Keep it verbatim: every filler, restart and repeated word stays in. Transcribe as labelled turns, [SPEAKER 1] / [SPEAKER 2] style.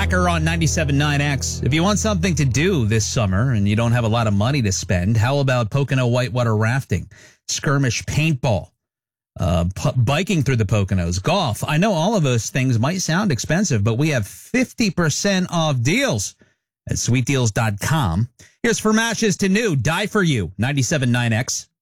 [SPEAKER 1] Slacker on ninety-seven point nine X. If you want something to do this summer and you don't have a lot of money to spend, how about Pocono whitewater rafting, skirmish paintball, uh, p- biking through the Poconos, golf? I know all of those things might sound expensive, but we have fifty percent off deals at sweet deals dot com. Here's From Ashes to New, Die For You, ninety-seven point nine X.